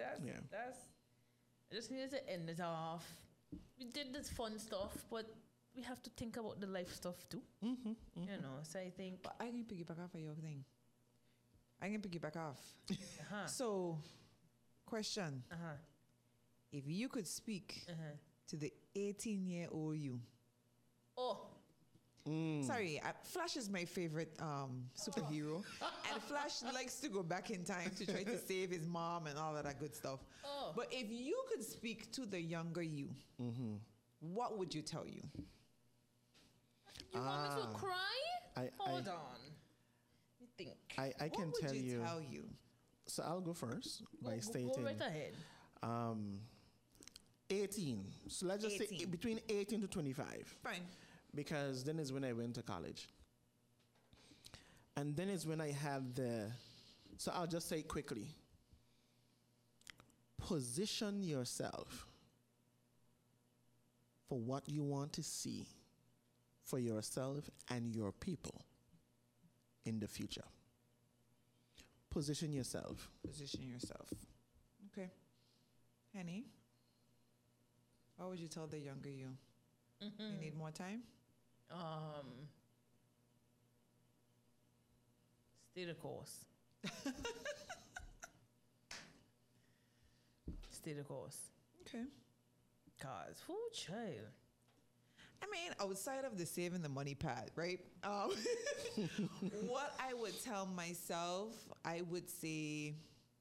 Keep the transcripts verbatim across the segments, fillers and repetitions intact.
That's Yeah. that's. I just needed to end it off. We did this fun stuff, but we have to think about the life stuff too. Mm-hmm, mm-hmm. You know, so I think. But I can piggyback off of your thing. I can piggyback off. Uh-huh. So, question. Uh-huh. If you could speak Uh-huh. to the eighteen-year-old you. Oh. Mm. Sorry, uh, Flash is my favorite um, superhero. And Flash likes to go back in time to try to save his mom and all of that good stuff. Oh. But if you could speak to the younger you, Mm-hmm. what would you tell you? You want me Ah. to cry? I- Hold I- on. You think. I, I can what would tell you, you. tell you? So I'll go first by Go- stating. Go right ahead. Um, eighteen. So let's just say eighteen. between eighteen to twenty-five. Fine. Because then is when I went to college. And then is when I had the, so I'll just say quickly, position yourself for what you want to see for yourself and your people in the future. Position yourself. Position yourself. Okay. Henny, what would you tell the younger you? Mm-hmm. You need more time? Um. Stay the course. Stay the course. Okay. Cause who child? I mean, outside of the saving the money part, right? Um, what I would tell myself, I would say,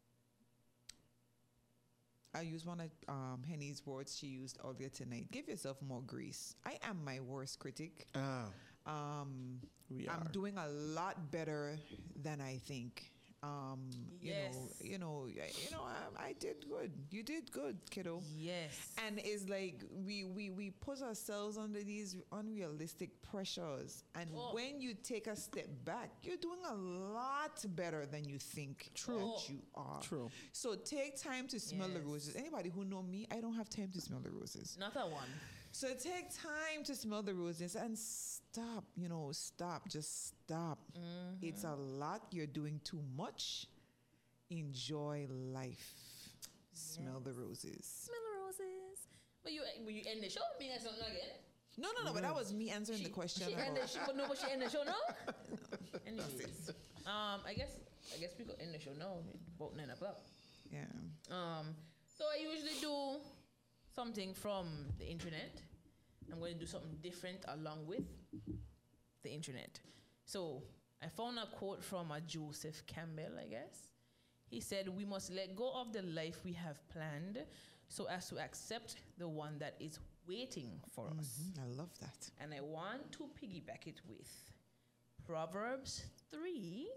I use one of um, Henny's words she used earlier tonight. Give yourself more grace. I am my worst critic. Ah, Um, we I'm are. doing a lot better than I think. Um, Yes. You know, you know, I- you know. I, I did good. You did good, kiddo. Yes. And it's like we, we, we put ourselves under these unrealistic pressures. And Oh. when you take a step back, you're doing a lot better than you think True. that you are. True. So take time to smell the Yes. roses. Anybody who know me, I don't have time to smell the roses. Not that one. So take time to smell the roses and stop, you know, stop, just stop. Mm-hmm. It's a lot. You're doing too much. Enjoy life. Smell the roses. Smell the roses. But you, will you end the show? Me and something again. No, no, no, but that was me answering the question. She end the about- show, but no, but she end the show now. Anyways, um, I guess I guess we could end the show now. It's about nine o'clock. Yeah. Um, so I usually do something from the internet. I'm going to do something different along with the internet. So I found a quote from a Joseph Campbell, I guess. He said, "We must let go of the life we have planned so as to accept the one that is waiting for us." Mhm, I love that. And I want to piggyback it with Proverbs three,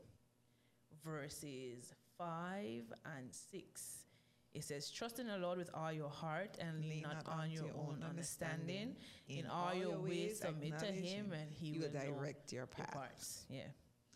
verses five and six. It says, "Trust in the Lord with all your heart and lean not on your own understanding. In all your ways submit to him and he He will will direct know your path." paths." Yeah.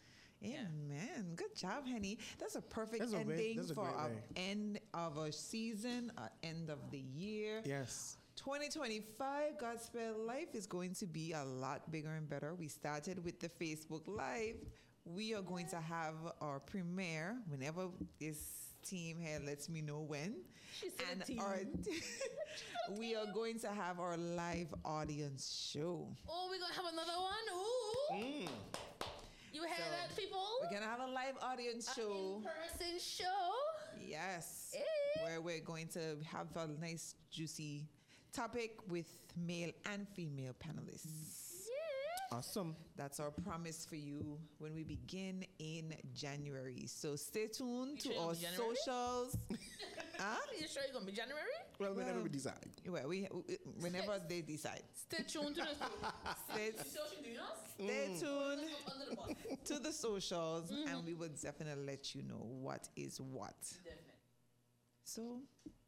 Amen. Good job, Henny. That's a perfect That's a great- ending that's a for great our way. end of a season, our end of the year. Yes. twenty twenty-five Gospel Life is going to be a lot bigger and better. We started with the Facebook Live. We are going to have our premiere whenever this team here lets me know when. She said and team. our we are going to have our live audience show. Oh, we're going to have another one? Ooh. You heard So, that, people? We're gonna have a live audience show. An in-person show. Yes. Hey. Where we're going to have a nice, juicy topic with male and female panelists. Yeah. Awesome. That's our promise for you when we begin in January. So stay tuned You to sure it'll our be January? socials. huh? Are you sure it's going to be January? Well, whenever Well, we decide. Well, we, whenever they decide. Stay tuned to the... Stay, You see what she's doing us? stay tuned Under the bus. to the socials and we will definitely let you know what is what. Definitely. So,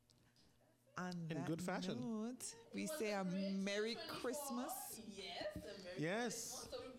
on In that good fashion. note, we It was say a great Merry twenty-four. Christmas. Yes, a Merry Yes. Christmas. So we